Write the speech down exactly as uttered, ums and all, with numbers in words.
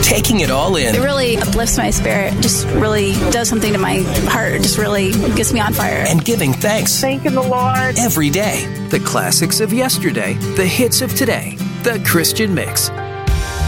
taking it all in. It really uplifts my spirit, just really does something to my heart. It just really gets me on fire. And giving thanks. Thanking the Lord. Every day. The classics of yesterday, the hits of today. The Christian Mix